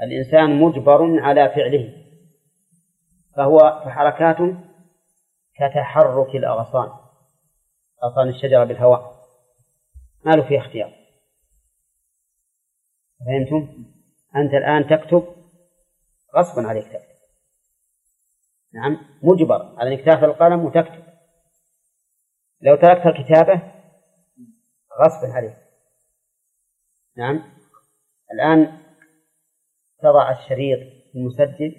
الإنسان مجبر على فعله، فحركاته كتحرك الأغصان، أغصان الشجرة بالهواء، ما له فيه اختيار. فهمتم؟ أنت الآن تكتب غصبا عليك تكتب، نعم، مجبر على أنك تأخذ القلم وتكتب. لو تركت الكتابة غصبا عليك، نعم. الآن تضع الشريط في المسجل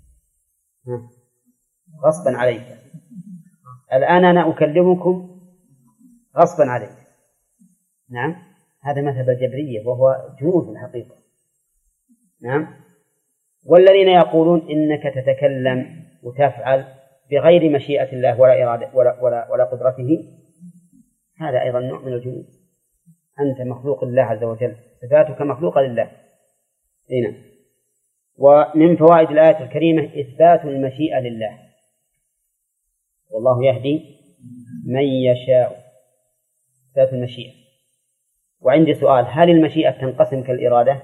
غصبا عليك. الآن أنا أكلمكم غصبا عليك، نعم. هذا مذهب الجبرية وهو جنون في الحقيقة، نعم. والذين يقولون إنك تتكلم وتفعل بغير مشيئة الله ولا إرادة ولا قدرته، هذا أيضا نوع من الجنون. أنت مخلوق الله عز وجل، صفاتك مخلوقة لله. هنا ومن فوائد الآية الكريمة إثبات المشيئة لله، والله يهدي من يشاء، إثبات المشيئة. وعندي سؤال، هل المشيئة تنقسم كالإرادة؟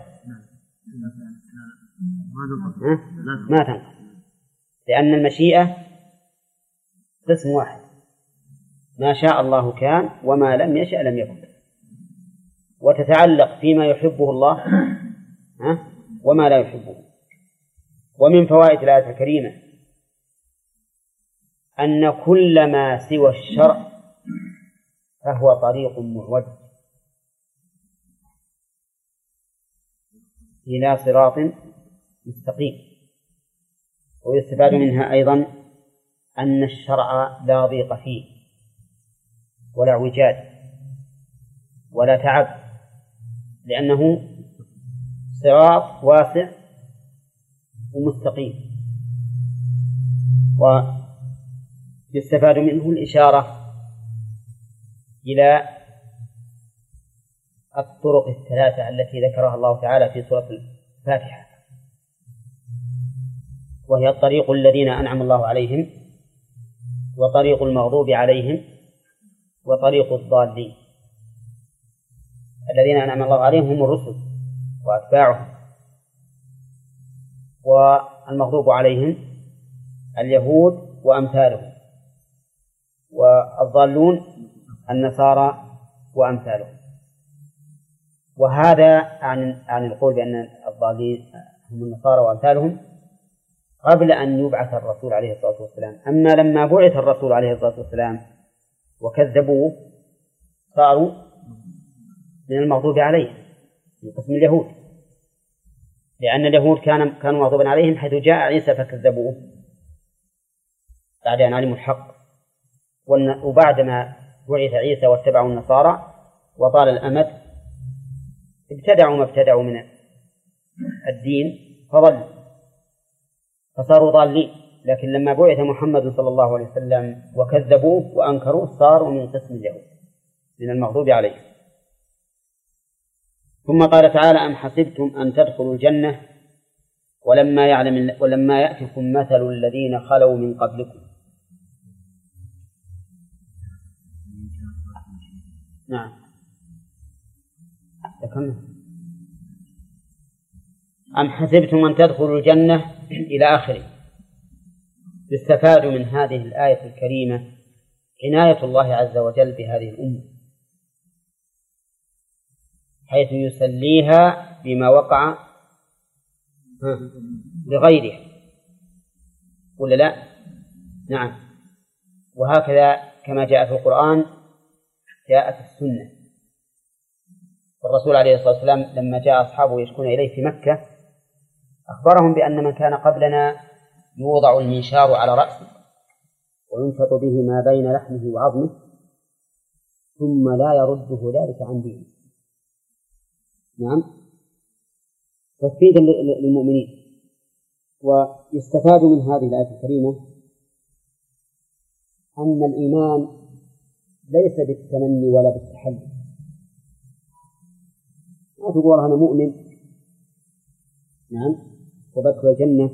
ما تنقسم، لأن المشيئة قسم واحد، ما شاء الله كان وما لم يشأ لم يكن، وتتعلق فيما يحبه الله وما لا يحبه. ومن فوائد الآية الكريمة أن كل ما سوى الشرع فهو طريق معوج إلى صراط مستقيم. ويستفاد منها أيضا أن الشرع لا ضيق فيه ولا اعوجاج ولا تعب، لأنه صراط واسع ومستقيم. ويستفاد منه الإشارة إلى الطرق الثلاثة التي ذكرها الله تعالى في سورة الفاتحة، وهي الطريق الذين أنعم الله عليهم، وطريق المغضوب عليهم، وطريق الضالين. الذين أنعم الله عليهم هم الرسل وأتباعهم، والمغضوب عليهم اليهود وأمثالهم، والضالون النصارى وأمثالهم. وهذا عن القول بأن الضالين هم النصارى وأمثالهم قبل أن يبعث الرسول عليه الصلاة والسلام. أما لما بعث الرسول عليه الصلاة والسلام وكذبوه صاروا من المغضوب عليهم، من قسم اليهود، لأن اليهود كانوا مغضوبا عليهم حيث جاء عيسى فكذبوه بعد أن علموا الحق. وبعدما بعث عيسى واتبعوا النصارى وطال الأمد ابتدعوا ما ابتدعوا من الدين فضلوا فصاروا ضالين. لكن لما بعث محمد صلى الله عليه وسلم وكذبوه وأنكروه صاروا من قسم اليهود من المغضوب عليه. ثم قال تعالى: أم حسبتم أن تدخلوا الجنة ولما يأتكم مثل الذين خلوا من قبلكم. نعم، أم حسبتم أن تدخلوا الجنة إلى آخره. يستفاد من هذه الآية الكريمة عناية الله عز وجل بهذه الأمة، حيث يسليها بما وقع لغيرها، ولا لا؟ نعم. وهكذا كما جاء في القرآن جاءت السنة. والرسول عليه الصلاة والسلام لما جاء أصحابه يشكون إليه في مكة أخبرهم بأن من كان قبلنا يوضع المنشار على رأسه وينشط به ما بين لحمه وعظمه ثم لا يرده ذلك عن دينه. نعم، تثبيتا للمؤمنين. ويستفاد من هذه الآية الكريمة أن الإيمان ليس بالتمني ولا بالتحلي. ما تقول أنا مؤمن نعم وبدخل الجنة،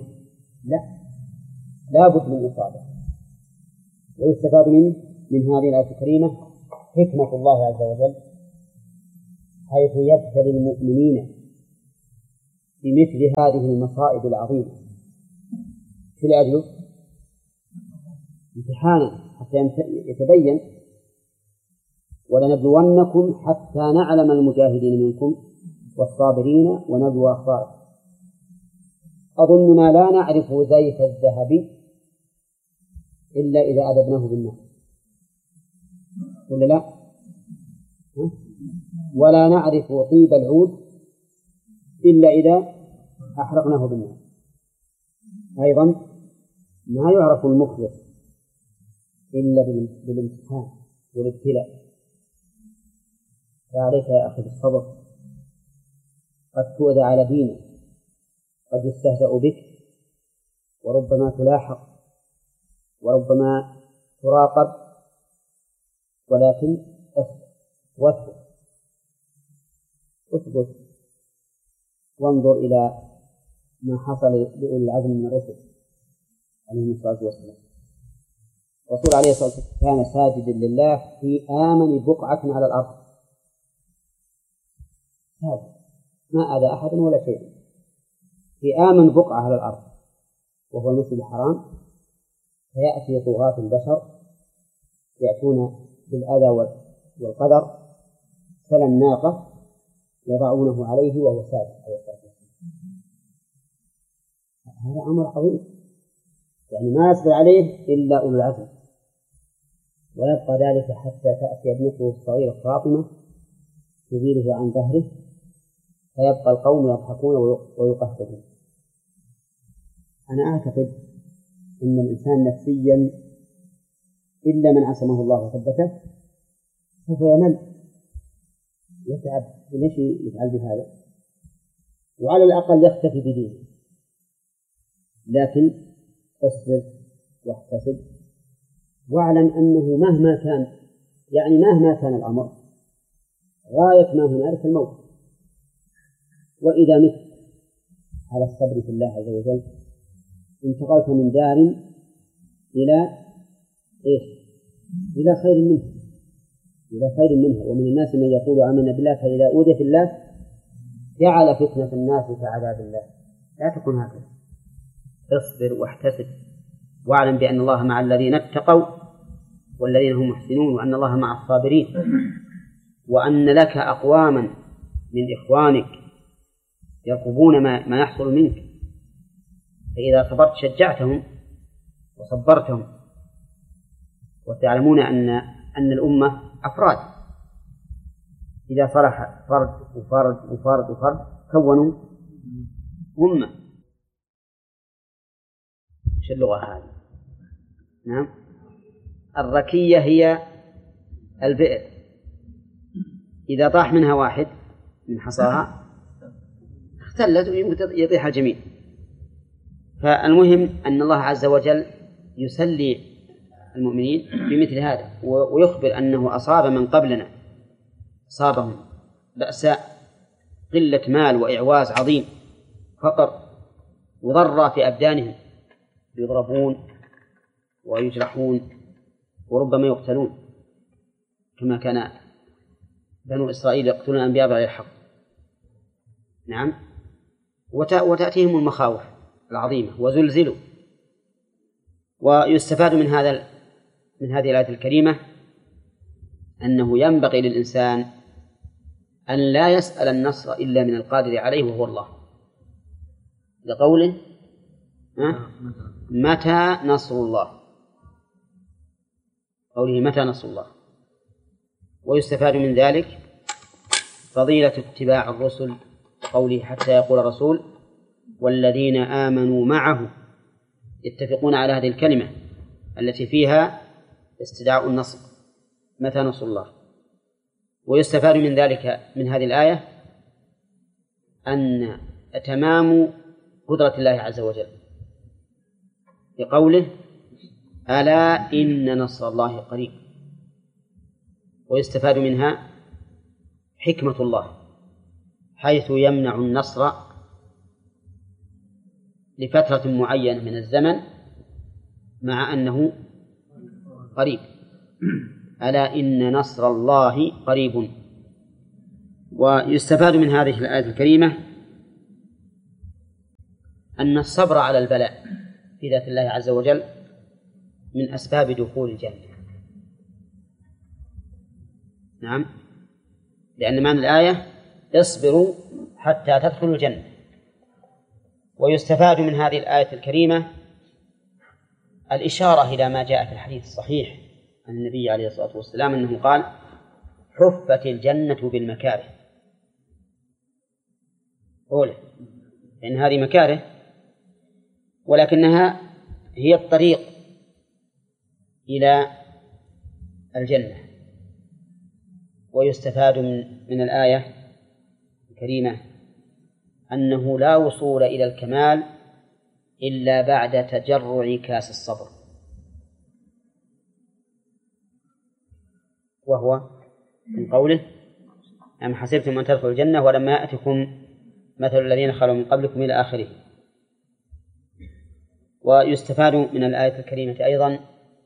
لا بد من إصابة. ويستفاد من هذه الآية الكريمة حكمة الله عز وجل حيث يبتلي المؤمنين بمثل هذه المصائب العظيمة في لأجله امتحانا حتى يتبين ولنبلونكم حتى نعلم المجاهدين منكم والصابرين ونبلو أخباركم. أظننا لا نعرف زيف الذهب إلا إذا أذبناه بالماء ولا لا؟ ولا نعرف طيب العود إلا إذا أحرقناه بالماء. أيضا ما يعرف المخلص إلا بالامتحان والابتلاء. فعليك يا أخي بالصبر، قد تؤذى على دينك، قد يستهزأ بك، وربما تلاحق، وربما تراقب، ولكن اثبت وانظر إلى ما حصل لأولي العزم من الرسل عليهم الصلاة والسلام. الرسول عليه الصلاة والسلام كان ساجدا لله في آمن بقعة على الأرض، ما أذى أحد ولا شيء، في آمن بقعة على الأرض وهو المسجد الحرام. فيأتي طغاة البشر يأتون بالأذى والقدر سل الناقة يضعونه عليه وهو ساجد. هذا أمر عظيم، يعني ما يصبر عليه إلا أولو العزم. ويبقى ذلك حتى تأتي ابنته الصغيرة فاطمة تزيله عن ظهره، فيبقى القوم يضحكون ويقهقهون. أنا أعتقد إن الإنسان نفسيا إلا من عصمه الله وثبته سوف يمل يتعب. ليش يفعل بهذا؟ وعلى الأقل يختفي بدينه. لكن اصبر واحتسب واعلم أنه مهما كان الأمر غاية ما هنالك الموت. وإذا مت على الصبر في الله عز وجل انتقلت من دار إلى خير منها. ومن الناس من يقول آمنا بالله فإذا أوذي في الله جعل فتنة الناس كعذاب الله. لا تكن هكذا، اصبر واحتسب واعلم بأن الله مع الذين اتقوا والذين هم محسنون، وأن الله مع الصابرين، وأن لك أقواما من إخوانك يرقبون ما يحصل منك، فإذا صبرت شجعتهم وصبرتهم. وتعلمون أن الأمة أفراد، إذا صلح فرد وفرد وفرد وفرد كونوا أمة. إيش اللغة هذه؟ نعم، الركية هي البئر، إذا طاح منها واحد من حصاها اختلت ويمكن يطيح الجميع. فالمهم أن الله عز وجل يسلي المؤمنين بمثل هذا، ويخبر أنه أصاب من قبلنا، أصابهم بأساء، قلة مال وإعواز عظيم، فقر، وضر في أبدانهم، يضربون ويجرحون وربما يقتلون، كما كان بنو إسرائيل يقتلون الأنبياء بغير حق. نعم، وتأتيهم المخاوف العظيمة وزلزلوا. ويستفاد من هذه الآية الكريمة أنه ينبغي للإنسان أن لا يسأل النصر إلا من القادر عليه وهو الله، لقوله متى نصر الله، قوله متى نصر الله. ويستفاد من ذلك فضيلة اتباع الرسل، قوله حتى يقول الرسول والذين آمنوا معه يتفقون على هذه الكلمة التي فيها استدعاء النصر، متى نصر الله. ويستفاد من ذلك من هذه الآية أن تمام قدرة الله عز وجل، بقوله ألا إن نصر الله قريب. ويستفاد منها حكمة الله حيث يمنع النصر لفترة معينة من الزمن مع أنه قريب. ألا إن نصر الله قريب. ويستفاد من هذه الآية الكريمة أن الصبر على البلاء في ذات الله عز وجل من أسباب دخول الجنة. نعم، لأن معنى الآية اصبروا حتى تدخلوا الجنة. ويستفاد من هذه الآية الكريمة الإشارة إلى ما جاء في الحديث الصحيح عن النبي عليه الصلاة والسلام أنه قال: حفت الجنة بالمكاره. أولا لأن هذه مكاره، ولكنها هي الطريق إلى الجنة. ويستفاد من الآية الكريمة أنه لا وصول إلى الكمال إلا بعد تجرع كاس الصبر، وهو من قوله: أم حسبتم أن تدخلوا الجنة ولما يأتكم مثل الذين خلوا من قبلكم إلى آخره. ويستفاد من الآية الكريمة أيضا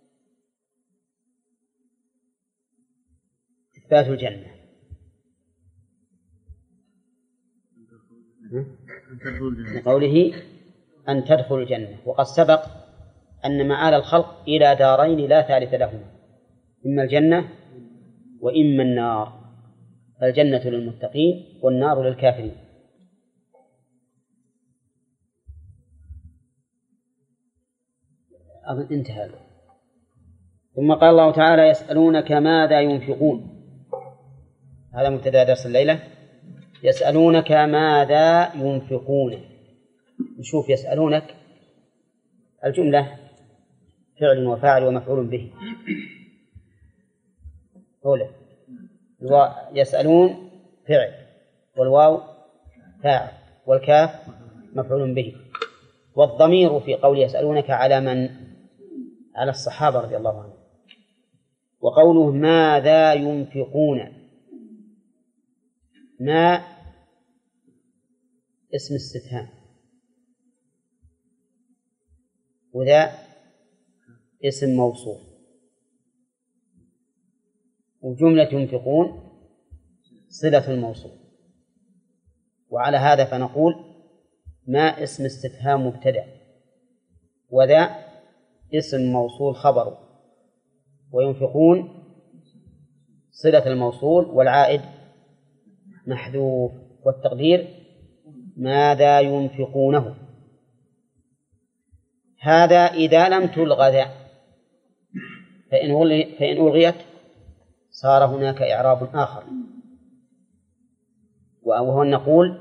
إثبات الجنة، لقوله أن تدخلوا الجنة. وقد سبق أن مآل الخلق إلى دارين لا ثالث لهما: إما الجنة وإما النار، فالجنة للمتقين والنار للكافرين. أظن انتهى. ثم قال الله تعالى: يسألونك ماذا ينفقون. هذا مبتدأ درس الليلة. يسألونك ماذا ينفقون. نشوف يسألونك الجملة فعل وفاعل ومفعول به. أولا يسألون فعل، والواو فاعل، والكاف مفعول به. والضمير في قول يسألونك على من؟ على الصحابة رضي الله عنهم. وقوله ماذا ينفقون، ما اسم استفهام، وذا اسم موصول، وجملة ينفقون صلة الموصول. وعلى هذا فنقول ما اسم استفهام مبتدأ، وذا اسم موصول خبر، وينفقون صلة الموصول، والعائد محذوف، والتقدير ماذا ينفقونه. هذا إذا لم تلغ ذا، فإن ألغيت صار هناك إعراب آخر، وهو أن نقول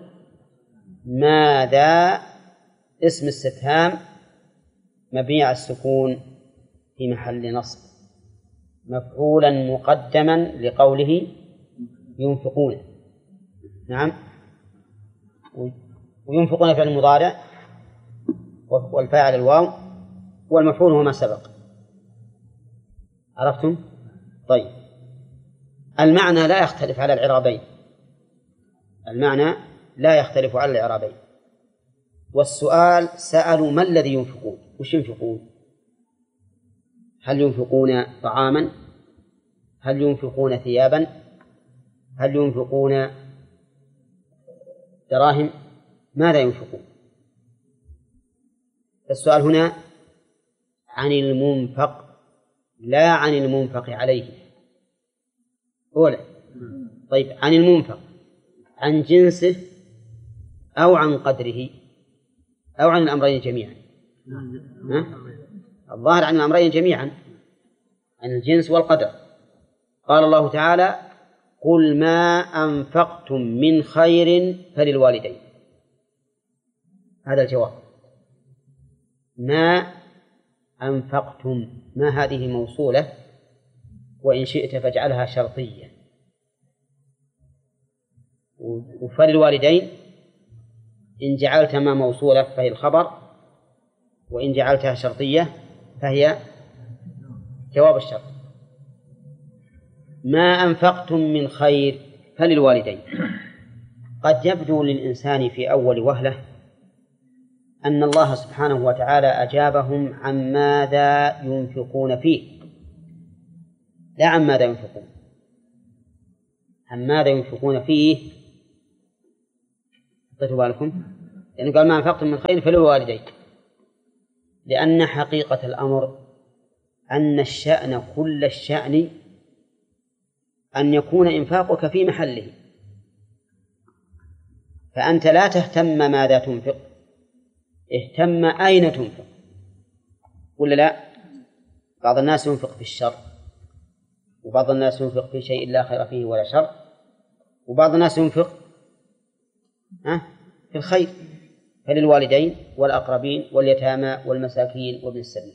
ماذا اسم استفهام مبني على السكون في محل نصب، مفعولا مقدما لقوله ينفقون. نعم. وينفقون فعل مضارع، والفاعل الواو، والمفعول هو ما سبق. عرفتم؟ طيب، المعنى لا يختلف على الإعرابين، المعنى لا يختلف على الإعرابين. والسؤال سألوا ما الذي ينفقون، وش ينفقون؟ هل ينفقون طعاما؟ هل ينفقون ثيابا؟ هل ينفقون دراهم؟ ماذا ينفقون؟ السؤال هنا عن المنفق لا عن المنفق عليه. أولا طيب، عن المنفق عن جنسه أو عن قدره أو عن الأمرين جميعا؟ الظاهر عن الأمرين جميعا، عن الجنس والقدر. قال الله تعالى: قل ما أنفقتم من خير فللوالدين. هذا الجواب. ما أنفقتم، ما هذه موصولة، وإن شئت فاجعلها شرطية. وفللوالدين إن جعلت ما موصولة فهي الخبر، وإن جعلتها شرطية فهي جواب الشرط. ما أنفقتم من خير فللوالدين. قد يبدو للإنسان في أول وهلة أن الله سبحانه وتعالى أجابهم عن ماذا ينفقون فيه، لا عن ماذا ينفقون، عن ماذا ينفقون فيه. أعطيتوا بالكم؟ يعني قال ما أنفقتم من خير فللوالدين، لأن حقيقة الأمر أن الشأن كل الشأن أن يكون إنفاقك في محله، فأنت لا تهتم ماذا تنفق، اهتم أين تنفق، ولا لا؟ بعض الناس ينفق في الشر، وبعض الناس ينفق في شيء لا خير فيه ولا شر، وبعض الناس ينفق في الخير، فللوالدين والأقربين واليتامى والمساكين وابن السبيل.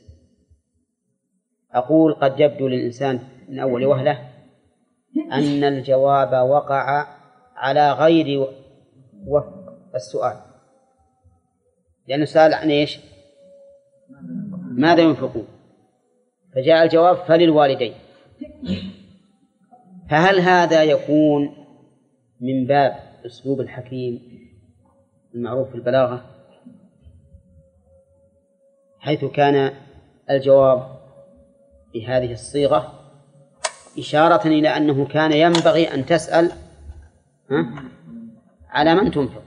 أقول قد يبدو للإنسان من أول وهلة أن الجواب وقع على غير وفق السؤال، لأنه سأل عن إيش؟ ماذا ينفقون؟ فجاء الجواب فللوالدين. فهل هذا يكون من باب أسلوب الحكيم المعروف في البلاغة، حيث كان الجواب بهذه الصيغة إشارة إلى أنه كان ينبغي أن تسأل على من تنفق؟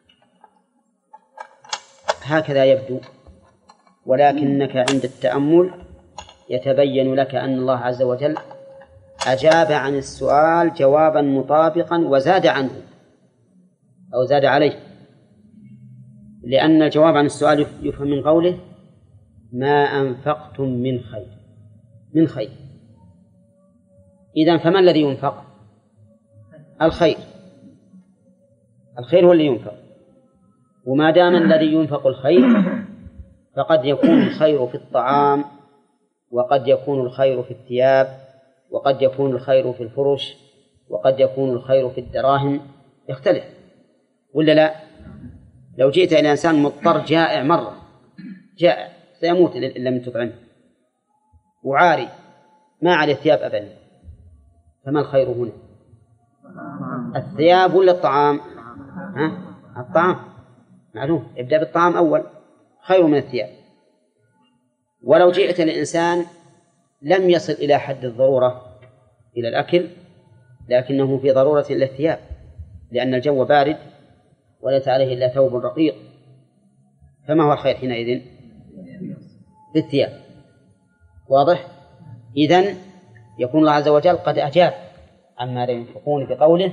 هكذا يبدو، ولكنك عند التأمل يتبين لك أن الله عز وجل أجاب عن السؤال جوابا مطابقا وزاد عنه أو زاد عليه، لأن الجواب عن السؤال يفهم من قوله ما أنفقتم من خير، من خير. إذن فما الذي ينفق؟ الخير، الخير هو اللي ينفق، وما دام الذي ينفق الخير فقد يكون الخير في الطعام، وقد يكون الخير في الثياب، وقد يكون الخير في الفرش، وقد يكون الخير في الدراهم، يختلف ولا لا؟ لو جئت إلى إنسان مضطر جائع مرة، جائع سيموت إن لم تطعمه، وعاري ما عليه ثياب أبدا، فما الخير هنا؟ الثياب ولا الطعام؟ الطعام معلوم، ابدأ بالطعام أول، خير من الثياب. ولو جئت لإنسان لم يصل إلى حد الضرورة إلى الأكل، لكنه في ضرورة إلى الثياب، لأن الجو بارد وليس عليه إلا ثوب رقيق، فما هو الخير حينئذ؟ بالثياب. واضح؟ إذن يكون الله عز وجل قد أجاب عما لا ينفقون بقوله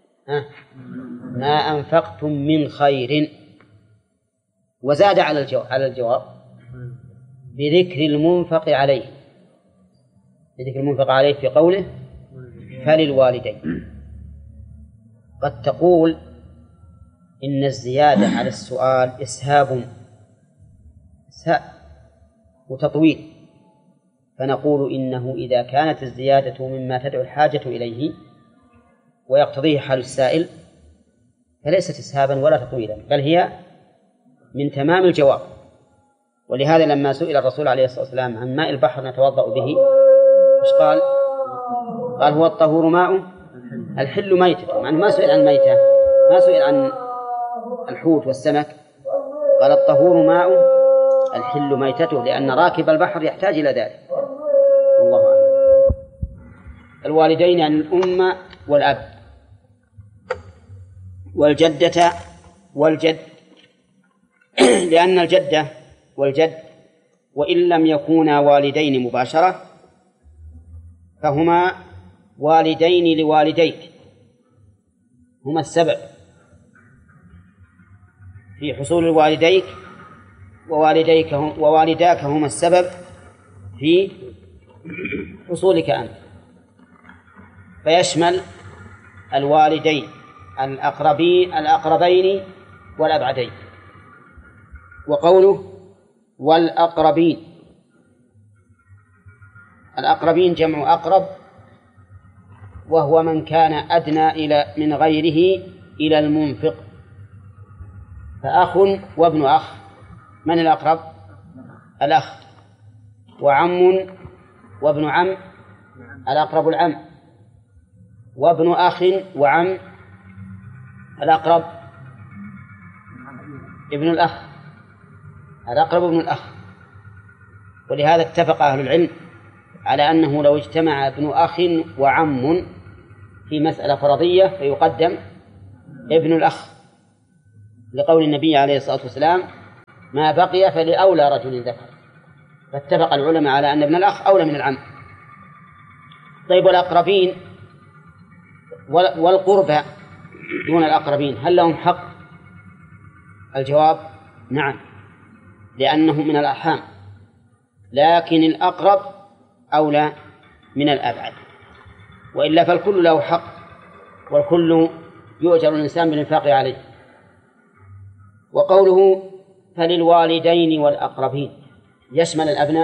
ما أنفقتم من خير، وزاد على الجواب بذكر المنفق عليه، بذكر المنفق عليه في قوله فللوالدين. قد تقول إن الزيادة على السؤال إسهاب وتطويل، فنقول إنه إذا كانت الزيادة مما تدعو الحاجة إليه ويقتضيه حال السائل فليست إسهابا ولا تطويلا، بل هي من تمام الجواب. ولهذا لما سئل الرسول عليه الصلاة والسلام عن ماء البحر نتوضأ به إيش قال؟ قال هو الطهور ماء الحل ميتة، مع أنه ما سئل عن ميتة، ما سئل عن الحوت والسمك، قال الطهور ماء الحل ميتته، لأن راكب البحر يحتاج إلى ذلك. والله أعلم. الوالدين عن الأم والأب والجدة والجد، لأن الجدة والجد وإن لم يكونا والدين مباشرة فهما والدين لوالديك، هما السبب في حصول الوالديك، ووالداك هما السبب في حصولك أنت، فيشمل الوالدين الأقربين والأبعدين. وقوله والأقربين، الأقربين جمع أقرب، وهو من كان أدنى من غيره إلى المنفق، فأخ وابن أخ، من الأقرب؟ الأخ، وعم وابن عم، الأقرب العم، وابن أخ وعم، الأقرب ابن الأخ، الأقرب ابن الأخ. ولهذا اتفق أهل العلم على أنه لو اجتمع ابن أخ وعم في مسألة فرضية فيقدم ابن الأخ، لقول النبي عليه الصلاة والسلام: ما بقي فلأولى رجل ذكر. فاتفق العلماء على أن ابن الأخ أولى من العم. طيب، والأقربين والقربى دون الأقربين هل لهم حق؟ الجواب: نعم، لأنه من الأرحام، لكن الأقرب أولى من الأبعد، وإلا فالكل له حق، والكل يؤجر الإنسان بالإنفاق عليه. وقوله: فللوالدين والأقربين يشمل الأبناء؟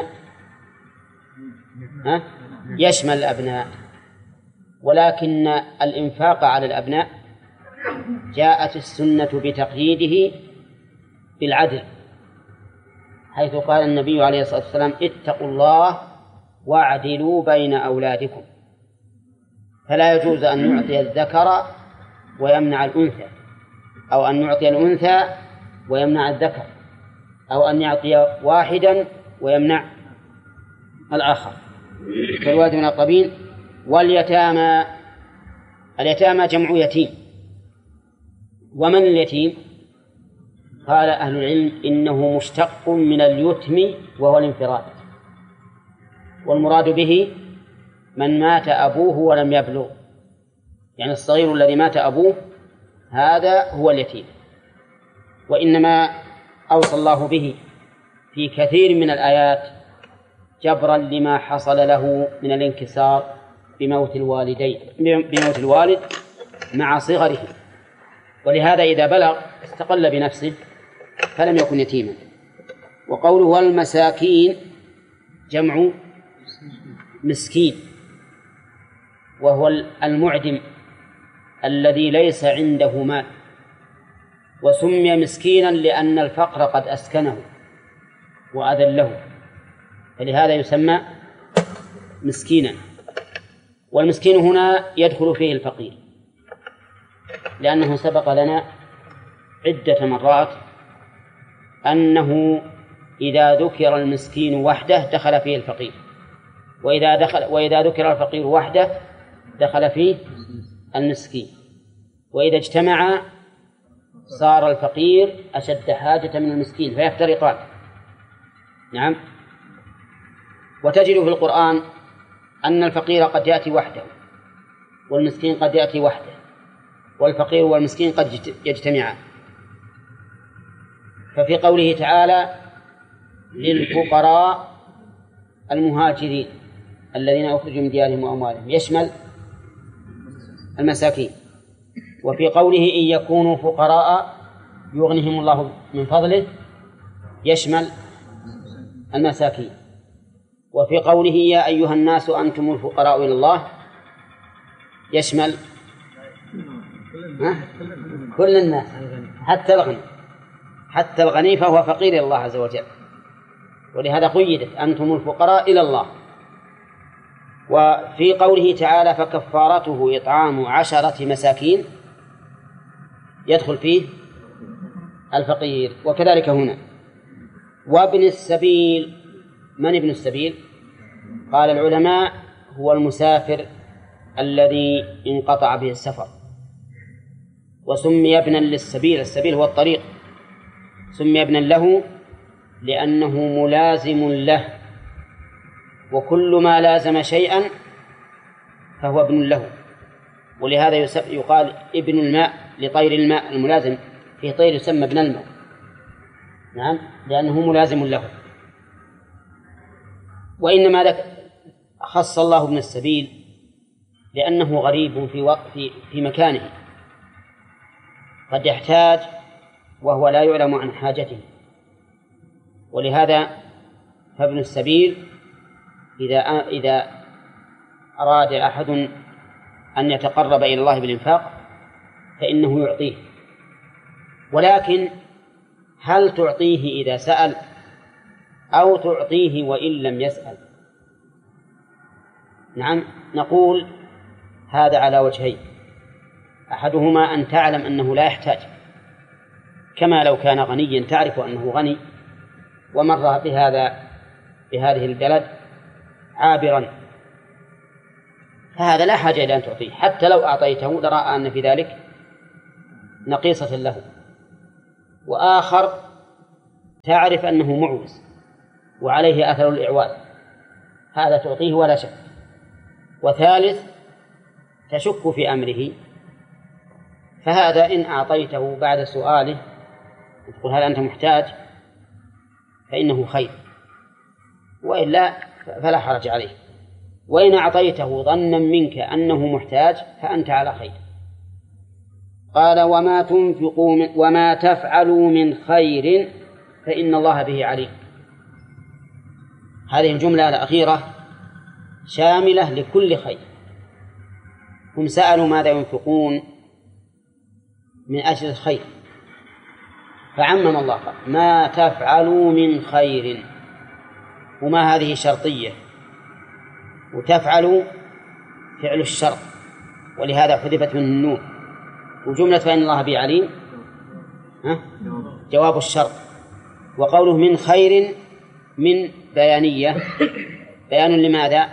يشمل الأبناء، ولكن الإنفاق على الأبناء جاءت السنة بتقييده بالعدل، حيث قال النبي عليه الصلاة والسلام: اتقوا الله واعدلوا بين أولادكم. فلا يجوز أن يعطي الذكر ويمنع الأنثى، أو أن يعطي الأنثى ويمنع الذكر، أو أن يعطي واحدا ويمنع الآخر. فالوالد من الأقربين. واليتامى، اليتامى جمع يتيم. ومن اليتيم؟ قال أهل العلم: إنه مشتق من اليتم وهو الانفراد، والمراد به من مات أبوه ولم يبلغ، يعني الصغير الذي مات أبوه هذا هو اليتيم. وإنما أوصى الله به في كثير من الآيات جبرا لما حصل له من الانكسار بموت الوالد مع صغره، ولهذا إذا بلغ استقل بنفسه فلم يكن يتيما. وقوله: والمساكين جمع مسكين، وهو المعدم الذي ليس عنده مال، وسمي مسكينا لأن الفقر قد أسكنه وأذله، فلهذا يسمى مسكينا. والمسكين هنا يدخل فيه الفقير، لأنه سبق لنا عدة مرات أنه إذا ذكر المسكين وحده دخل فيه الفقير، وإذا ذكر الفقير وحده دخل فيه المسكين، وإذا اجتمع صار الفقير أشد حاجة من المسكين فيفترقان. نعم. وتجد في القرآن أن الفقير قد يأتي وحده، والمسكين قد يأتي وحده، والفقير والمسكين قد يجتمعان. ففي قوله تعالى: للفقراء المهاجرين الذين أخرجوا من ديارهم وأموالهم، يشمل المساكين. وفي قوله: إن يكونوا فقراء يغنهم الله من فضله، يشمل المساكين. وفي قوله: يا أيها الناس أنتم الفقراء إلى الله، يشمل كل الناس، حتى الغني فهو فقير إلى الله عز وجل، ولهذا قيدت: أنتم الفقراء إلى الله. وفي قوله تعالى: فكفارته إطعام 10 مساكين، يدخل فيه الفقير. وكذلك هنا. وابن السبيل، من ابن السبيل؟ قال العلماء: هو المسافر الذي انقطع به السفر، وسمي ابنا للسبيل، السبيل هو الطريق، سمي ابنا له لأنه ملازم له، وكل ما لازم شيئا فهو ابن له. ولهذا يقال ابن الماء لطير الماء الملازم، في طير يسمى ابن الماء، نعم، لأنه ملازم له. وإنما خص الله ابن السبيل لأنه غريب في مكانه، قد يحتاج وهو لا يعلم عن حاجته، ولهذا فابن السبيل إذا أراد أحد أن يتقرب إلى الله بالإنفاق فإنه يعطيه، ولكن هل تعطيه إذا سأل أو تعطيه وإن لم يسأل؟ نعم، نقول هذا على وجهين: أحدهما أن تعلم أنه لا يحتاج، كما لو كان غنيا تعرف أنه غني ومر بهذه البلد عابرا، فهذا لا حاجة إلى أن تعطيه، حتى لو أعطيته لرأى أن في ذلك نقيصة له. وآخر تعرف أنه معوز وعليه أثر الإعواز، هذا تعطيه ولا شك. وثالث تشك في أمره، فهذا إن أعطيته بعد سؤاله تقول هل أنت محتاج فإنه خير، وإلا فلا حرج عليه. وإن أعطيته ظنا منك أنه محتاج فأنت على خير. قال وما تنفقوا وما تفعلوا من خير فإن الله به عليم. هذه الجملة الأخيرة شاملة لكل خير. هم سألوا ماذا ينفقون من أجل الخير، فعمم الله قال ما تفعلوا من خير، وما هذه شرطية، وتفعلوا فعل الشرط، ولهذا حذفت من النون. وجملة فإن الله به عليم جواب الشرط. وقوله من خير من بيانية، بيان لماذا؟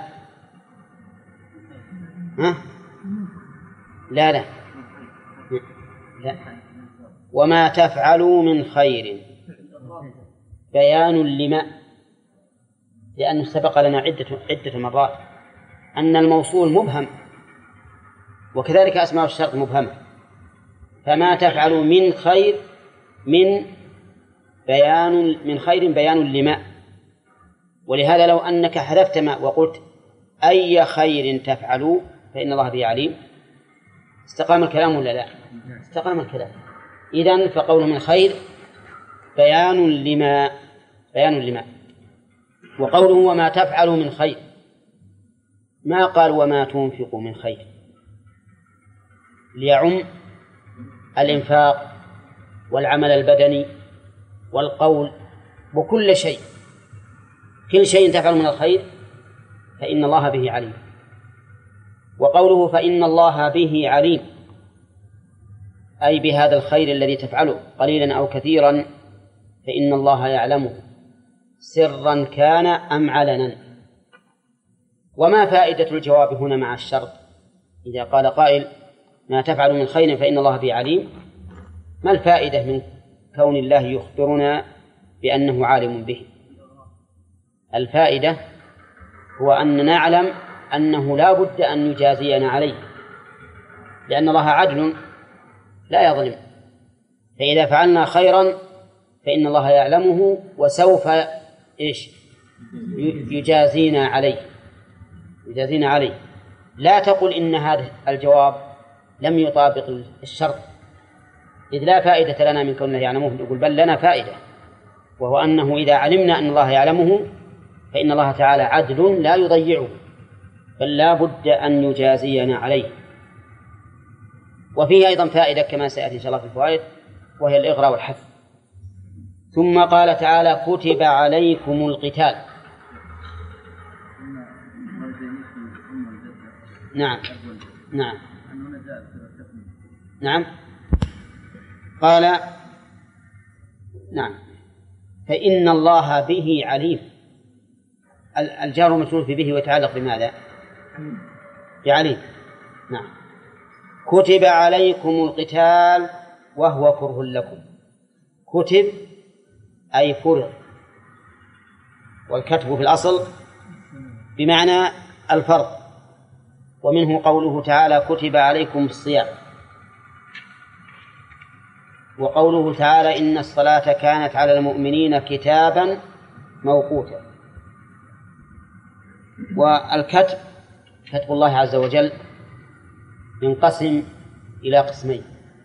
لا وما تفعلوا من خير بيان لما، لأنه سبق لنا عدة مرات أن الموصول مبهم، وكذلك أسماء الشرط مبهمة. فما تفعلوا من خير من خير بيان لما، ولهذا لو أنك حذفت ما وقلت أي خير تفعلوا فإن الله به عليم استقام الكلام ولا لا؟ استقام الكلام. إذن فقول من خير بيان لما. وقوله وما تفعلوا من خير ما قال وما تنفقوا من خير، ليعم الإنفاق والعمل البدني والقول وكل شيء، كل شيء تفعل من الخير فإن الله به عليم. وقوله فإن الله به عليم أي بهذا الخير الذي تفعله قليلا أو كثيرا فإن الله يعلمه سرا كان أم علنا. وما فائدة الجواب هنا مع الشرط؟ إذا قال قائل ما تفعل من خير فإن الله به عليم، ما الفائدة من كون الله يخبرنا بأنه عالم به؟ الفائدة هو أن نعلم أنه لا بد أن يجازينا عليه، لأن الله عدل لا يظلم. فإذا فعلنا خيرا فإن الله يعلمه وسوف يجازينا عليه. لا تقل إن هذا الجواب لم يطابق الشرط، إذ لا فائدة لنا من كونه يعلمه. نقول بل لنا فائدة، وهو أنه إذا علمنا أن الله يعلمه فإن الله تعالى عدل لا يضيعه، بل لا بد أن يجازينا عليه. وفيه أيضا فائدة كما سيأتي إن شاء الله في الفوائد، وهي الإغراء والحث. ثم قال تعالى كتب عليكم القتال. نعم قال نعم فإن الله به عليم. الجار والمجرور في به ويتعلق بماذا؟ بعليم. نعم. كتب عليكم القتال وهو كره لكم. كتب أي فرض، والكتب في الأصل بمعنى الفرض، ومنه قوله تعالى كتب عليكم الصيام، وقوله تعالى إن الصلاة كانت على المؤمنين كتابا موقوتا. والكتب كتب الله عز وجل ينقسم إلى قسمين: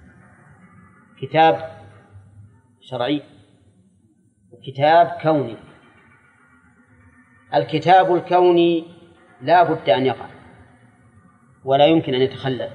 كتاب شرعي وكتاب كوني. الكتاب الكوني لا بد أن يقع ولا يمكن أن يتخلل،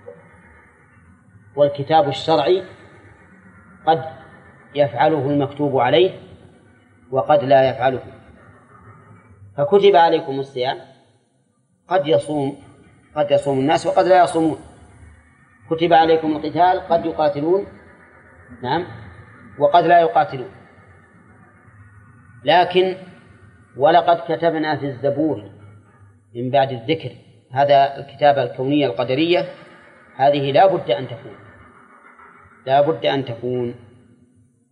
والكتاب الشرعي قد يفعله المكتوب عليه وقد لا يفعله. فكتب عليكم الصيام قد يصوم الناس وقد لا يصومون. كتب عليكم القتال قد يقاتلون نعم وقد لا يقاتلون. لكن ولقد كتبنا في الزبور من بعد الذكر، هذا الكتابة الكونية القدرية هذه لا بد أن تكون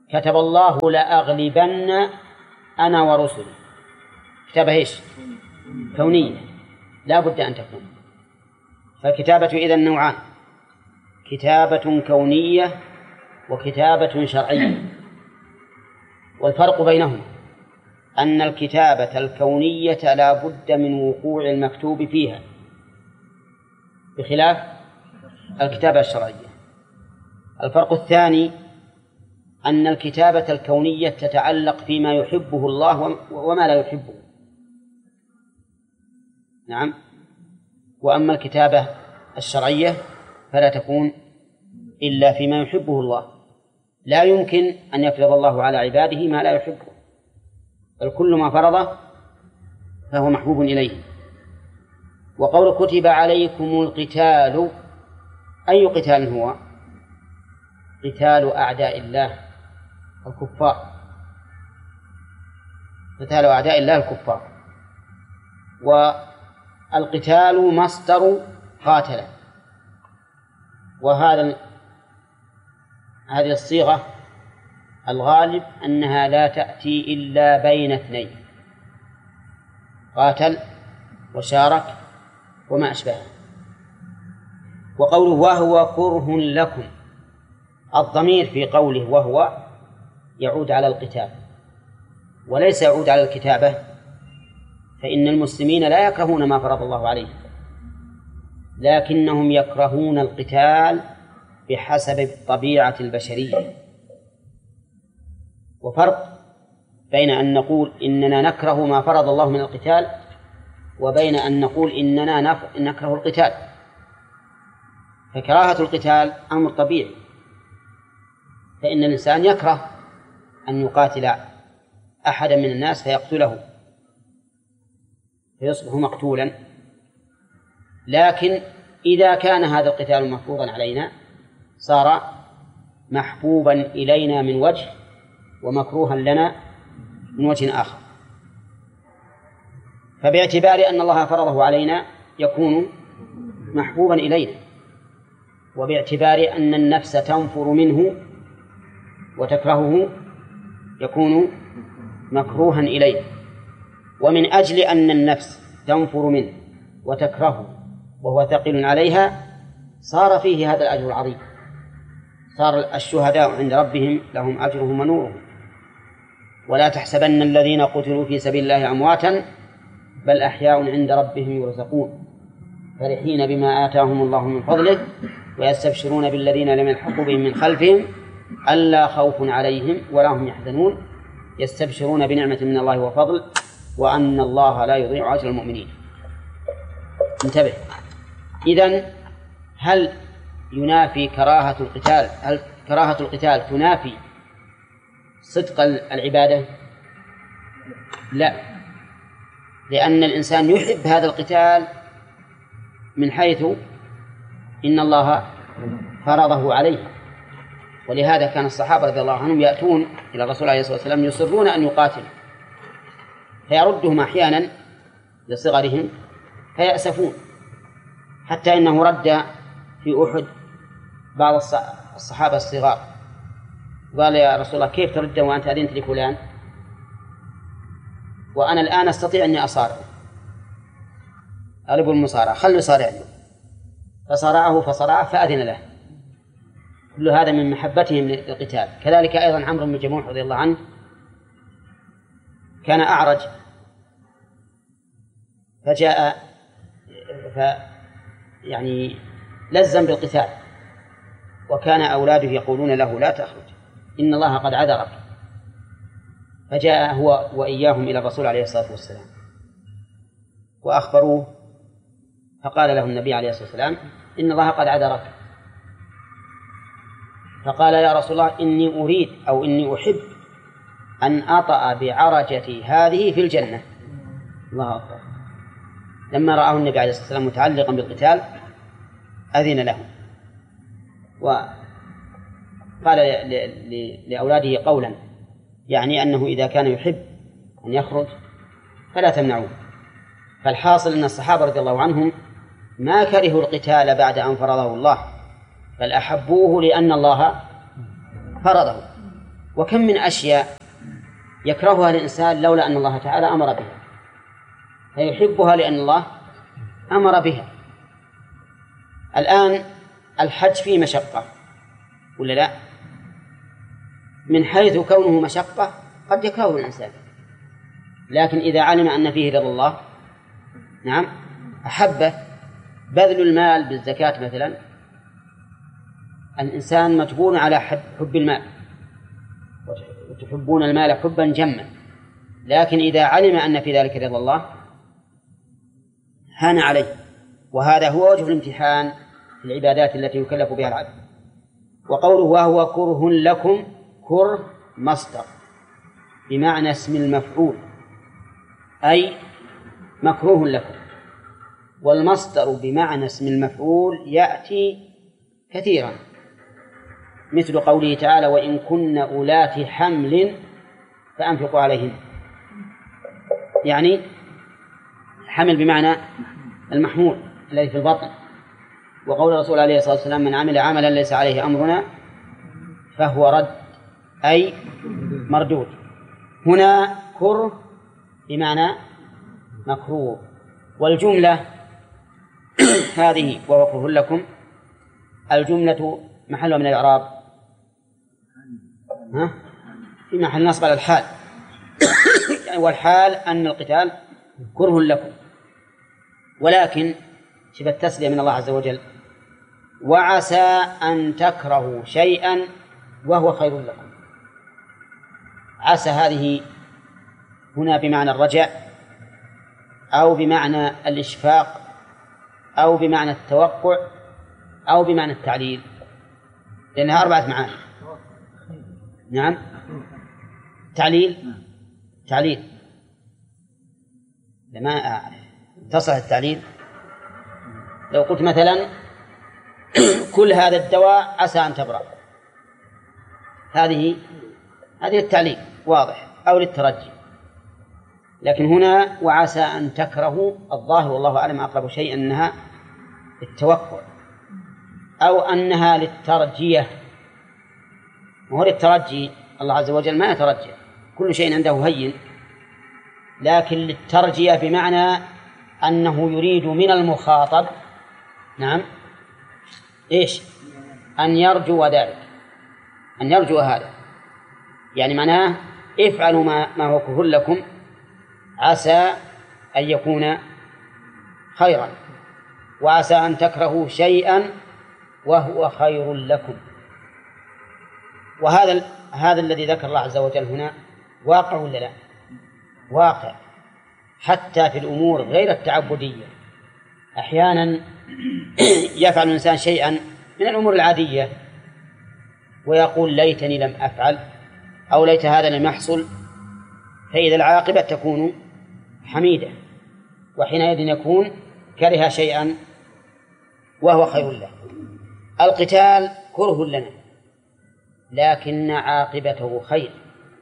كتب الله لأغلبن أنا ورسلي، كتابة إيش؟ كونية لا بد أن تكون. فالكتابة إذن نوعان: كتابة كونية وكتابة شرعية. والفرق بينهما أن الكتابة الكونية لا بد من وقوع المكتوب فيها، بخلاف الكتابة الشرعية. الفرق الثاني أن الكتابة الكونية تتعلق فيما يحبه الله وما لا يحبه. نعم. وأما الكتابة الشرعية فلا تكون إلا فيما يحبه الله. لا يمكن أن يفرض الله على عباده ما لا يحبه، بل كل ما فرضه فهو محبوب إليه. وقول كتب عليكم القتال، أي قتال هو؟ قتال أعداء الله الكفار، قتال أعداء الله الكفار. والقتال مصدر قاتل، هذه الصيغة الغالب أنها لا تأتي إلا بين اثنين: قاتل وشارك وما أشبهه. وقوله وهو كره لكم، الضمير في قوله وهو يعود على القتال وليس يعود على الكتابة، فإن المسلمين لا يكرهون ما فرض الله عليهم، لكنهم يكرهون القتال بحسب الطبيعة البشرية. وفرق بين أن نقول إننا نكره ما فرض الله من القتال وبين أن نقول إننا نكره القتال. فكراهة القتال أمر طبيعي، فإن الإنسان يكره أن يقاتل أحدا من الناس فيقتله فيصبح مقتولا. لكن إذا كان هذا القتال مفروضا علينا صار محبوبا إلينا من وجه ومكروها لنا من وجه آخر. فباعتبار أن الله فرضه علينا يكون محبوبا إلينا، وباعتبار أن النفس تنفر منه وتكرهه يكون مكروها إليه. ومن أجل أن النفس تنفر منه وتكرهه وهو ثقيل عليها صار فيه هذا الأجر العظيم. صار الشهداء عند ربهم لهم أجرهم ونورهم. ولا تحسبن الذين قتلوا في سبيل الله أمواتا بل أحياء عند ربهم يرزقون فرحين بما آتاهم الله من فضله ويستبشرون بالذين لم يلحقوا بهم من خلفهم ألا خوف عليهم ولا هم يحزنون يستبشرون بنعمة من الله وفضل وأن الله لا يضيع أجر المؤمنين. انتبه. إذن هل ينافي كراهة القتال، هل كراهة القتال تنافي صدق العبادة؟ لا، لأن الإنسان يحب هذا القتال من حيث إن الله فرضه عليه. ولهذا كان الصحابة رضي الله عنهم يأتون إلى الرسول عليه الصلاة والسلام يصرون أن يقاتلوا فيردهم أحيانا لصغرهم فيأسفون، حتى إنه رد في أحد بعض الصحابة الصغار قال يا رسول الله كيف ترد وأنت أذنت لفلان وأنا الآن أستطيع أني أصارع، أغلب المصارعة خلوا يصارعني، فصارعه فصرعه فأذن له. كل هذا من محبتهم للقتال. كذلك أيضا عمرو بن جموح رضي الله عنه كان أعرج فجاء يعني لزم بالقتال، وكان أولاده يقولون له لا تخرج إن الله قد عذرك، فجاء هو وإياهم إلى الرسول عليه الصلاة والسلام وأخبروه، فقال له النبي عليه الصلاة والسلام إن الله قد عذرك. فقال يا رسول الله إني أريد أو إني أحب أن أطأ بعرجتي هذه في الجنة. الله أكبر. لما رآه النبي عليه الصلاة والسلام متعلقا بالقتال أذن له وقال لأولاده قولا يعني أنه إذا كان يحب أن يخرج فلا تمنعوه. فالحاصل أن الصحابة رضي الله عنهم ما كرهوا القتال بعد أن فرضه الله، بل أحبوه لأن الله فرضه. وكم من أشياء يكرهها الإنسان لولا أن الله تعالى أمر بها، فيحبها لأن الله أمر بها. الآن الحج فيه مشقة ولا لا؟ من حيث كونه مشقة قد يكره الإنسان، لكن إذا علم أن فيه رضا الله نعم أحبه. بذل المال بالزكاة مثلا، الإنسان مجبور على حب المال، وتحبون المال حبا جما، لكن إذا علم أن في ذلك رضا الله هان عليه. وهذا هو وجه الامتحان في العبادات التي يكلف بها العبد. وقوله وهو كره لكم، كره مصدر بمعنى اسم المفعول، أي مكروه لكم. والمصدر بمعنى اسم المفعول يأتي كثيرا، مثل قوله تعالى وإن كن أولات حمل فأنفقوا عليهن، يعني حمل بمعنى المحمول الذي في البطن. وقول الرسول عليه الصلاة والسلام من عمل عملا ليس عليه أمرنا فهو رد، أي مردود. هنا كره بمعنى مكروه. والجملة هذه وهو كره لكم، الجملة محلها من الإعراب في محل نصب على الحال والحال أن القتال كره لكم. ولكن شوف التسلية من الله عز وجل، وعسى أن تكرهوا شيئا وهو خير لكم. عسى هذه هنا بمعنى الرجاء، أو بمعنى الإشفاق، أو بمعنى التوقع، أو بمعنى التعليل، لأنها 4 معاني. نعم، تعليل لما تصح التعليل. لو قلت مثلا كل هذا الدواء عسى أن تبرأ، هذه التعليل واضح، أو للترجي. لكن هنا وعسى أن تكرهوا، الظاهر والله أعلم أقرب شيء أنها للتوقع أو أنها للترجية. وهو للترجي، الله عز وجل ما يترجى، كل شيء عنده هين، لكن للترجية بمعنى أنه يريد من المخاطب نعم إيش؟ أن يرجو ذلك، أن يرجو هذا، يعني معناه افعلوا ما هو كره لكم عسى أن يكون خيرا، وعسى أن تكرهوا شيئا وهو خير لكم. وهذا الذي ذكر الله عز وجل هنا واقع ولا لا؟ واقع، حتى في الأمور غير التعبدية. أحيانا يفعل الإنسان شيئا من الأمور العادية ويقول ليتني لم أفعل، أو ليت هذا لم يحصل، فإذا العاقبة تكون حميدة، وحينئذ يكون كره شيئا وهو خير له. القتال كره لنا، لكن عاقبته خير،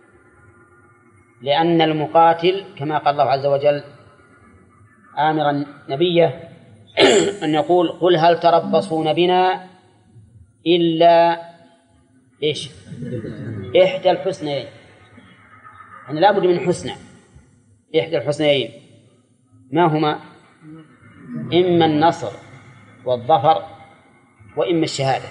لأن المقاتل كما قال الله عز وجل آمرا نبيه أن يقول قل هل تربصون بنا إلا إيش؟ إحدى الحسنيين. يعني لا بد من حسنى، إحدى الحسنيين ما هما؟ إما النصر والظفر، وإما الشهادة،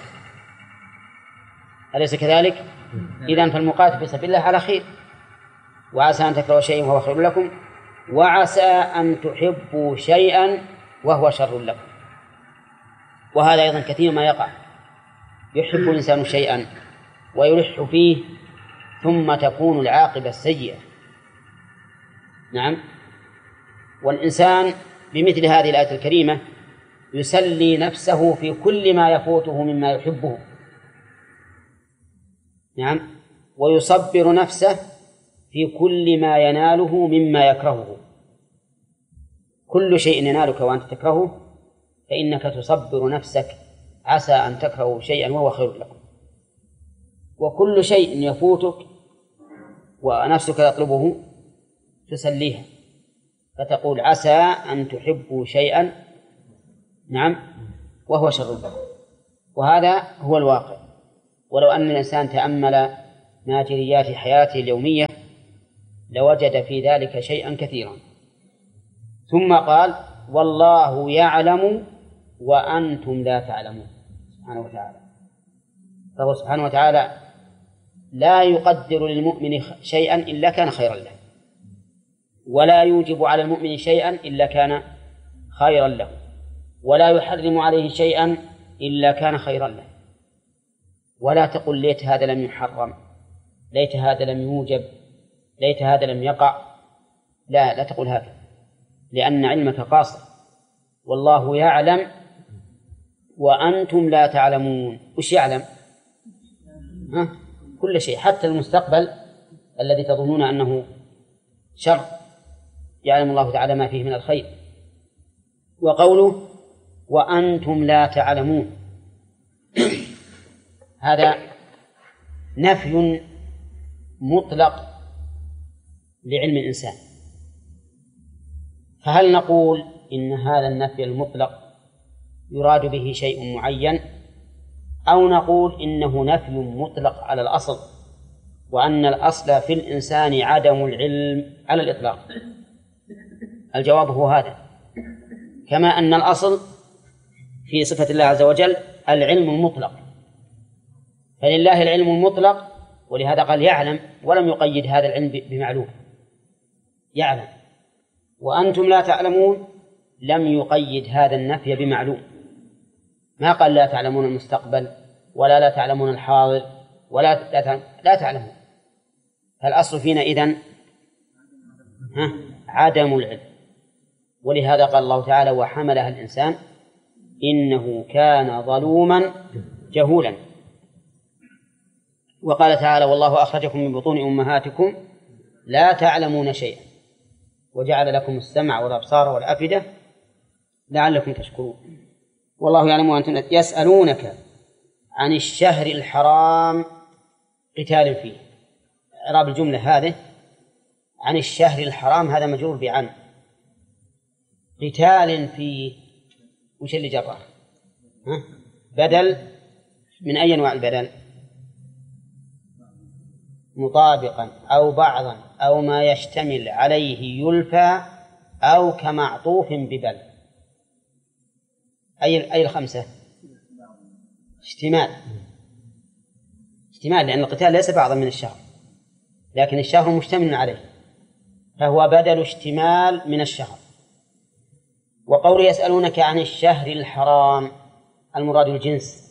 أليس كذلك؟ إذن فالمقاتل في سبيل الله على خير. وعسى أن تكرهوا شيئا وهو خير لكم، وعسى أن تحبوا شيئا وهو شر لكم. وهذا أيضا كثير ما يقع، يحب الإنسان شيئا ويلح فيه ثم تكون العاقبة السيئة. نعم، والإنسان بمثل هذه الآية الكريمة يسلي نفسه في كل ما يفوته مما يحبه، نعم، ويصبر نفسه في كل ما يناله مما يكرهه. كل شيء ينالك وأنت تكرهه فإنك تصبر نفسك عسى أن تكرهوا شيئا وهو خير لكم. وكل شيء يفوتك ونفسك تطلبه تسليها، فتقول عسى أن تحبوا شيئا نعم وهو شر لكم. وهذا هو الواقع. ولو أن الإنسان تأمل ما جريات حياته اليومية لوجد في ذلك شيئا كثيرا. ثم قال والله يعلم وأنتم لا تعلمون سبحانه وتعالى. فهو سبحانه وتعالى لا يقدر للمؤمن شيئا إلا كان خيرا له، ولا يوجب على المؤمن شيئا إلا كان خيرا له، ولا يحرم عليه شيئا إلا كان خيرا له. ولا تقل ليت هذا لم يحرم، ليت هذا لم يوجب، ليت هذا لم يقع. لا تقل هكذا، لأن علمك قاصر. والله يعلم وأنتم لا تعلمون. وش يعلم؟ كل شيء، حتى المستقبل الذي تظنون أنه شر يعلم الله تعالى ما فيه من الخير. وقوله وأنتم لا تعلمون هذا نفي مطلق لعلم الإنسان. فهل نقول إن هذا النفي المطلق يراد به شيء معين، أو نقول إنه نفي مطلق على الأصل، وأن الأصل في الإنسان عدم العلم على الإطلاق؟ الجواب هو هذا، كما أن الأصل في صفة الله عز وجل العلم المطلق، فلله العلم المطلق، ولهذا قال يعلم ولم يقيد هذا العلم بمعلوم، يعلم. وأنتم لا تعلمون لم يقيد هذا النفي بمعلوم، ما قال لا تعلمون المستقبل ولا لا تعلمون الحاضر ولا لا تعلمون. فالأصل فينا إذن عدم العلم. ولهذا قال الله تعالى وحملها الإنسان إنه كان ظلوما جهولا. وقال تعالى والله أخرجكم من بطون أمهاتكم لا تعلمون شيئا وجعل لكم السمع والأبصار والأفئدة لعلكم تشكرون. والله يعلم وأنتم يسألونك عن الشهر الحرام قتال فيه. إعراب الجملة هذه عن الشهر الحرام هذا مجرور بعن، قتال فيه وش اللي جره؟ بدل من أي أنواع البدل؟ مطابقا أو بعضا أو ما يشتمل عليه يلفى أو كمعطوف ببل. أي الخمسة؟ اشتمال، لأن القتال ليس بعضا من الشهر، لكن الشهر مشتمل عليه، فهو بدل اشتمال من الشهر. وقول يسألونك عن الشهر الحرام المراد الجنس،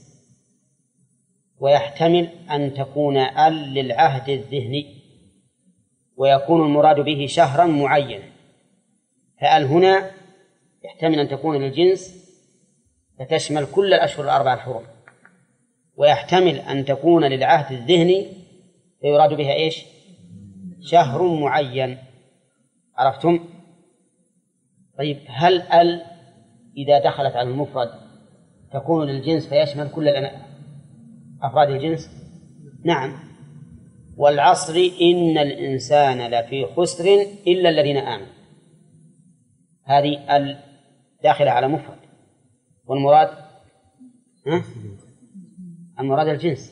ويحتمل أن تكون للعهد الذهني، ويكون المراد به شهرا معين. هنا يحتمل أن تكون للجنس فتشمل كل الأشهر الأربعة الحرم، ويحتمل أن تكون للعهد الذهني فيراد بها إيش؟ شهر معين. عرفتم؟ طيب هل إذا دخلت على المفرد تكون للجنس فيشمل كل أفراد الجنس؟ نعم. والعصر إن الإنسان لفي خسر إلا الذين آمنوا، هذه داخلة على مفرد، والمراد المراد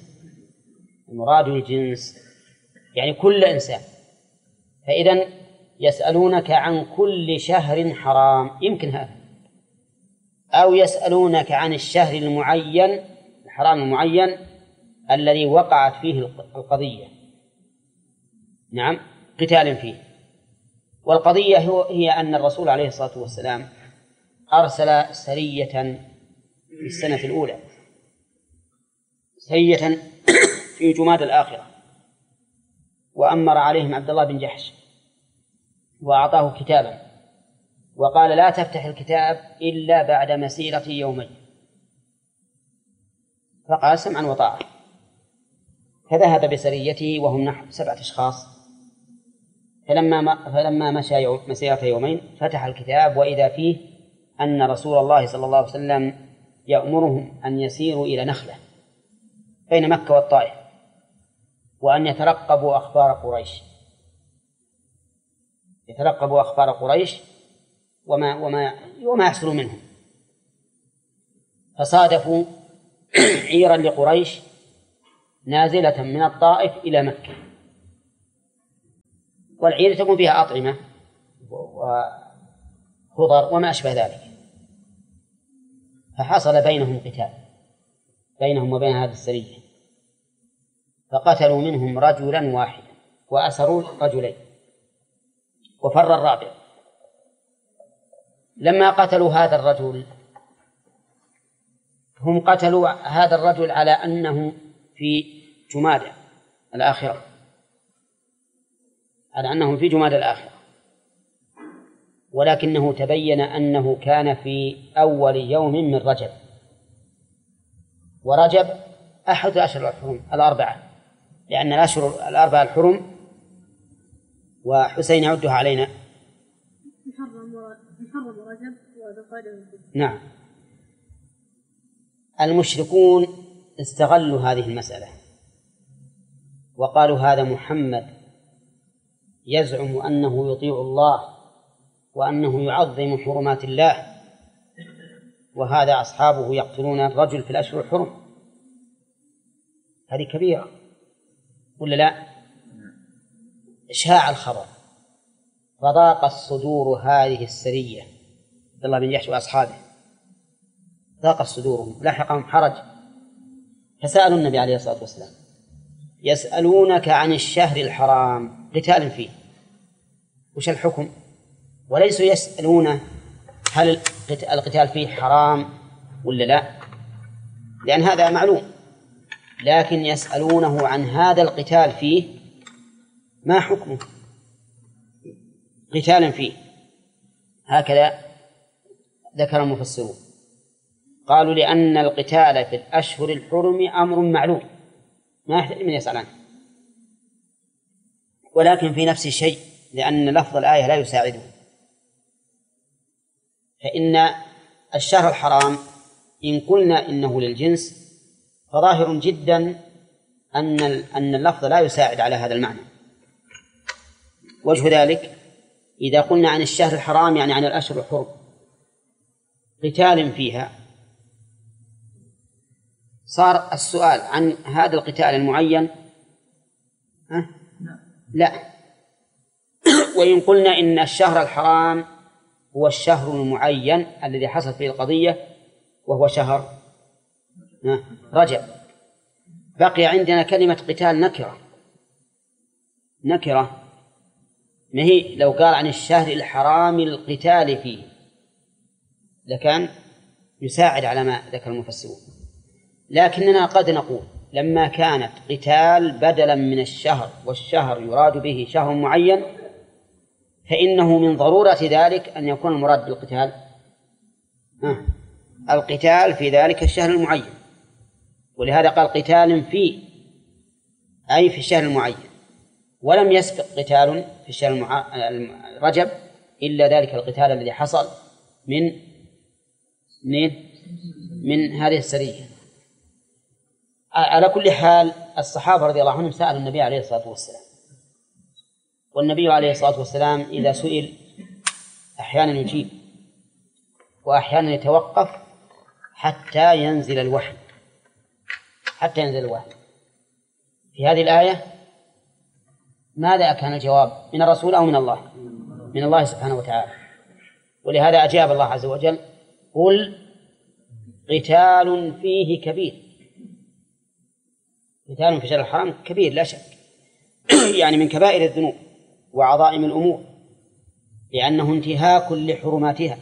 الجنس يعني كل إنسان. فإذن يسألونك عن كل شهر حرام، يمكن هذا، أو يسألونك عن الشهر المعين الحرام المعين الذي وقعت فيه القضية، نعم، قتال فيه. والقضية هي أن الرسول عليه الصلاة والسلام أرسل سرية في السنة الأولى، سرية في جماد الآخرة، وأمر عليهم عبد الله بن جحش وأعطاه كتابا وقال لا تفتح الكتاب إلا بعد مسيرة يومين، فقال سمعا وطاعة، فذهب بسريته وهم نحو 7 أشخاص. فلما مشى مسيرة يومين فتح الكتاب وإذا فيه أن رسول الله صلى الله عليه وسلم يأمرهم أن يسيروا إلى نخلة بين مكة والطائف وأن يترقبوا أخبار قريش وما يحصل منهم. فصادفوا عيرا لقريش نازلة من الطائف إلى مكة، والعير تكون فيها أطعمة وخضر وما أشبه ذلك، فحصل بينهم قتال بينهم وبين هذه السرية، فقتلوا منهم رجلا واحدا وأسروا رجلين وفر الرابع. لما قتلوا هذا الرجل هم قتلوا هذا الرجل على أنه في جمادى الآخرة، على أنه في جمادى الآخرة، ولكنه تبين أنه كان في أول يوم من رجب، ورجب أحد الأشهر الحرم الأربعة، لأن الأشهر الأربعة الحرم، وحسين يعدها علينا محرم ورجب وذو. نعم. المشركون استغلوا هذه المسألة وقالوا هذا محمد يزعم أنه يطيع الله وأنه يعظم حرمات الله، وهذا أصحابه يقتلون الرجل في الأشهر الحرم، هذه كبيرة ولا لا؟ إشاع الخبر، فضاقت صدور هذه السرية عبد الله بن جحش وأصحابه، ضاقت صدورهم، لحقهم حرج، فسألوا النبي عليه الصلاة والسلام: يسألونك عن الشهر الحرام قتال فيه، وش الحكم؟ وليسوا يسألون هل القتال فيه حرام ولا لا، لأن هذا معلوم، لكن يسألونه عن هذا القتال فيه ما حكمه، قتال فيه. هكذا ذكر المفسرون، قالوا لأن القتال في الأشهر الحرم أمر معلوم ما يحتاج من يسأل عنه، ولكن في نفس الشيء لأن لفظ الآية لا يساعده، فإن الشهر الحرام إن قلنا إنه للجنس فظاهر جدا أن اللفظ لا يساعد على هذا المعنى. وجه ذلك إذا قلنا عن الشهر الحرام يعني عن الأشهر الحرم قتال فيها، صار السؤال عن هذا القتال المعين لا. وإن قلنا إن الشهر الحرام هو الشهر المعين الذي حصل فيه القضية وهو شهر رجب، بقي عندنا كلمة قتال نكرة ما هي لو قال عن الشهر الحرام القتال فيه لكان يساعد على ما ذكر المفسرون، لكننا قد نقول لما كانت قتال بدلا من الشهر والشهر يراد به شهر معين فإنه من ضرورة ذلك أن يكون المراد بالقتال القتال في ذلك الشهر المعين، ولهذا قال قتال فيه أي في الشهر المعين، ولم يسبق قتال في الشهر رجب إلا ذلك القتال الذي حصل من هذه السرية. على كل حال الصحابة رضي الله عنهم سألوا النبي عليه الصلاة والسلام، والنبي عليه الصلاة والسلام إذا سئل أحيانا يجيب وأحيانا يتوقف حتى ينزل الوحي. في هذه الآية ماذا كان الجواب؟ من الرسول أو من الله؟ من الله سبحانه وتعالى، ولهذا أجاب الله عز وجل: قل قتال فيه كبير. قتال في شهر الحرام كبير لا شك، يعني من كبائر الذنوب وعظائم الأمور، لأنه انتهاك لحرماتها،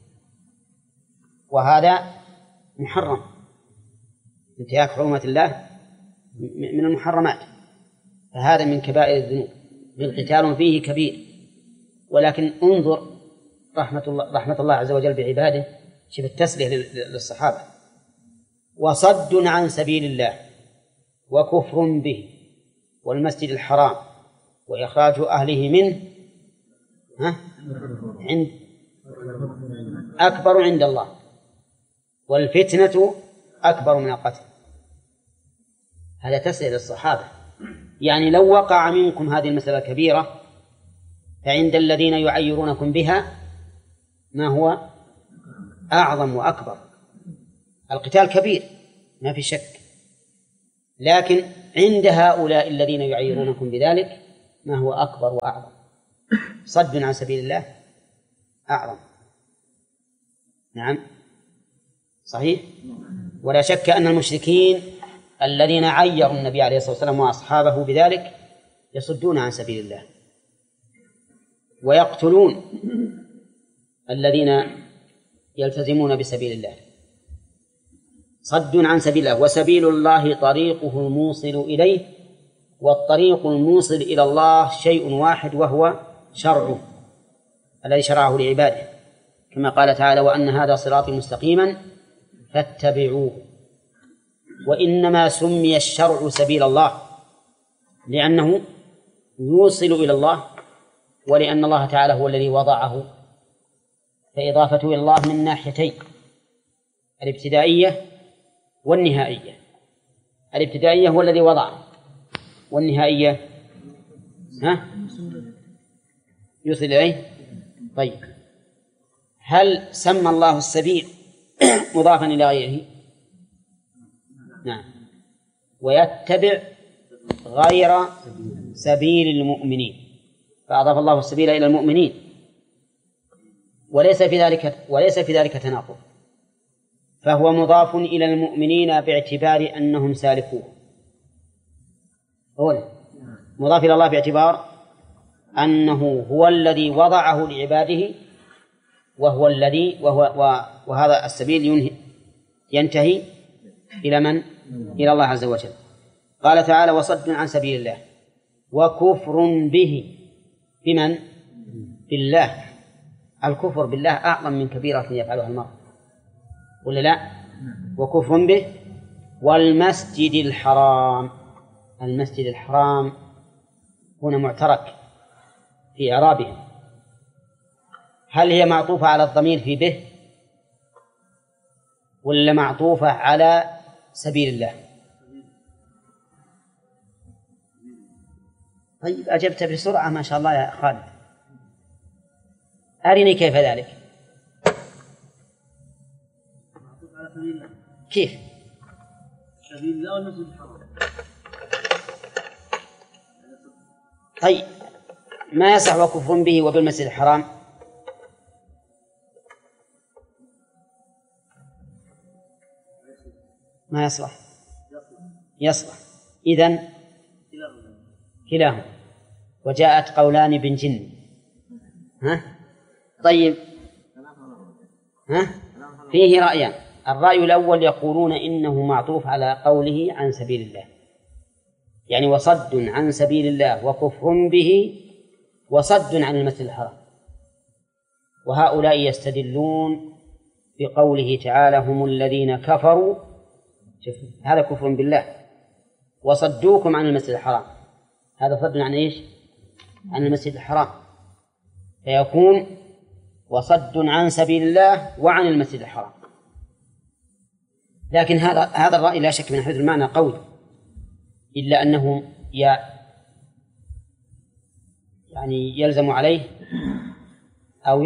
وهذا محرم، انتهاك حرمات الله من المحرمات، فهذا من كبائر الذنوب، قتال فيه كبير. ولكن انظر رحمة الله عز وجل بعباده، شوف التسلية للصحابة: وصد عن سبيل الله وكفر به والمسجد الحرام وإخراج أهله منه أكبر عند الله والفتنة أكبر من القتل. هذا تسلية للصحابة، يعني لو وقع منكم هذه المسألة كبيرة فعند الذين يعيرونكم بها ما هو أعظم وأكبر. القتال كبير ما في شك، لكن عند هؤلاء الذين يعيرونكم بذلك ما هو أكبر وأعظم؟ صد عن سبيل الله أعظم. نعم صحيح. ولا شك أن المشركين الذين عيروا النبي عليه الصلاة والسلام وأصحابه بذلك يصدون عن سبيل الله ويقتلون الذين يلتزمون بسبيل الله. صد عن سبيل الله. وسبيل الله طريقه الموصل إليه، والطريق الموصل إلى الله شيء واحد وهو شرعه الذي شرعه لعباده، كما قال تعالى: وأن هذا صراطي مستقيما فاتبعوه. وإنما سمي الشرع سبيل الله لأنه يوصل إلى الله، ولأن الله تعالى هو الذي وضعه، فإضافته إلى الله من ناحيتين: الابتدائية والنهائية. الابتدائية هو الذي وضعه، والنهائية يوصل إليه. طيب، هل سمى الله السبيل مضافا إلى غيره؟ نعم. ويتبع غير سبيل المؤمنين، فأضاف الله السبيل إلى المؤمنين، وليس في ذلك تناقض، فهو مضاف إلى المؤمنين باعتبار أنهم سالكوه. مضاف إلى الله باعتبار أنه هو الذي وضعه لعباده، وهذا السبيل ينتهي إلى من؟ إلى الله عز وجل. قال تعالى: وصد عن سبيل الله وكفر به. بمن؟ بالله. الكفر بالله أعظم من كبيرة يفعلها المرء، ولا لا؟ وكفر به. والمسجد الحرام. المسجد الحرام هنا معترك في إعرابه. هل هي معطوفة على الضمير في به، ولا معطوفة على سبيل الله؟ طيب، أجبت بسرعة ما شاء الله يا خالد. أرني كيف ذلك. كيف؟ سبيل الله والمسجد الحرام. طيب، ما يصح وكفر به وبالمسجد الحرام؟ ما يصلح. يصلح. إذن كلاهما. وجاءت قولان بن جن. طيب، فيه رأيان. الرأي الأول يقولون إنه معطوف على قوله عن سبيل الله، يعني وصد عن سبيل الله وكفر به وصد عن المسجد الحرام. وهؤلاء يستدلون بقوله تعالى: هم الذين كفروا. هذا كفر بالله. وصدوكم عن المسجد الحرام، هذا صد عن إيش؟ عن المسجد الحرام. فيكون وصد عن سبيل الله وعن المسجد الحرام. لكن هذا الرأي لا شك من حيث المعنى قوي، إلا أنه يعني يلزم عليه أو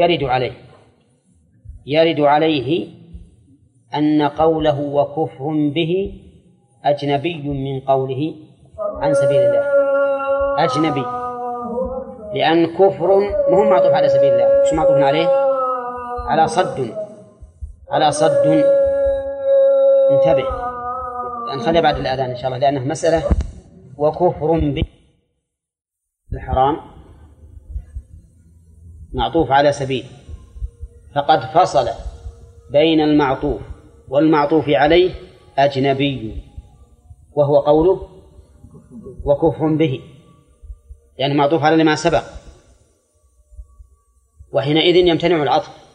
يرد عليه أن قوله وكفر به أجنبي من قوله عن سبيل الله. أجنبي، لأن كفر مهم معطوف على سبيل الله. شو معطوف عليه؟ على صد. انتبه، نخلي بعد الأذان إن شاء الله، لأنه مسألة. وكفر به الحرام معطوف على سبيل، فقد فصل بين المعطوف والمعطوف عليه أجنبي، وهو قوله وكفر به، يعني معطوف على لما سبق، وحينئذ يمتنع العطف.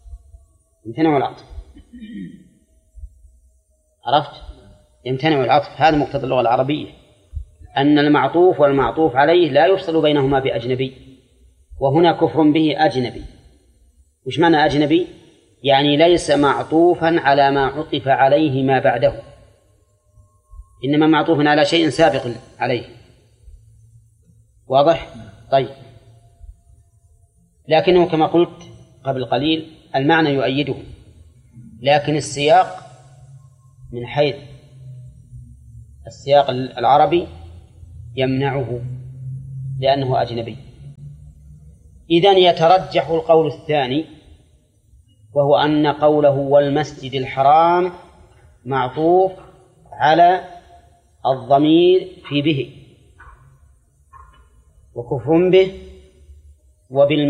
عرفت؟ يمتنع العطف. هذا مقتضى اللغة العربية، أن المعطوف والمعطوف عليه لا يفصل بينهما بأجنبي. وهنا كفر به أجنبي. وش معنى أجنبي؟ يعني ليس معطوفا على ما عطف عليه ما بعده، إنما معطوف على شيء سابق عليه. واضح؟ طيب، لكنه كما قلت قبل قليل المعنى يؤيده، لكن السياق من حيث السياق العربي يمنعه لأنه أجنبي. إذن يترجح القول الثاني، وهو أن قوله والمسجد الحرام معطوف على الضمير في به، وكفر به وبالمسجد